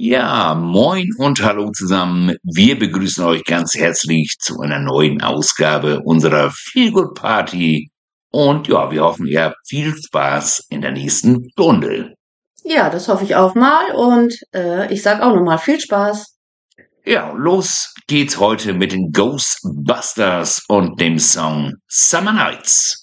Ja, moin und hallo zusammen. Wir begrüßen euch ganz herzlich zu einer neuen Ausgabe unserer Feelgood Party. Und ja, wir hoffen, ihr habt viel Spaß in der nächsten Stunde. Ja, das hoffe ich auch mal und ich sag auch nochmal viel Spaß. Ja, los geht's heute mit den Ghostbusters und dem Song Summer Nights.